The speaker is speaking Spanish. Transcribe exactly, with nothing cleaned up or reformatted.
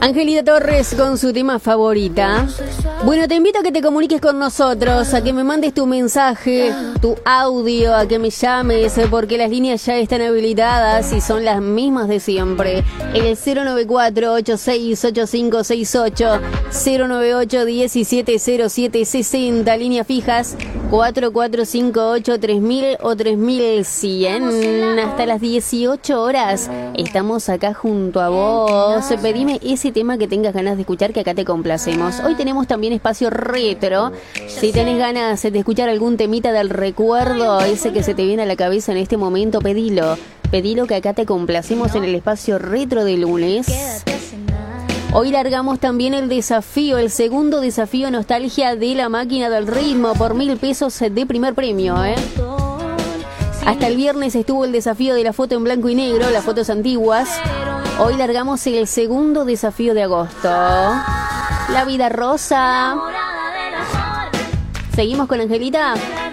Angelita Torres con su tema favorita. Bueno, te invito a que te comuniques con nosotros, a que me mandes tu mensaje, tu audio, a que me llames, porque las líneas ya están habilitadas y son las mismas de siempre. El cero nueve cuatro, ocho seis ocho cinco seis ocho, cero nueve ocho, diecisiete cero siete sesenta, líneas fijas cuatro cuatro cinco ocho, tres mil o tres mil cien. Hasta las dieciocho horas estamos acá junto a vos. Pedime ese tema que tengas ganas de escuchar, que acá te complacemos. Hoy tenemos también espacio retro. Si tenés ganas de escuchar algún temita del recuerdo, ese que se te viene a la cabeza en este momento, pedilo. Pedilo que acá te complacemos en el espacio retro de lunes. Hoy largamos también el desafío, el segundo desafío nostalgia de la máquina del ritmo por mil pesos de primer premio, ¿eh? Hasta el viernes estuvo el desafío de la foto en blanco y negro, las fotos antiguas. Hoy largamos el segundo desafío de agosto. La vida rosa. ¿Seguimos con Angelita?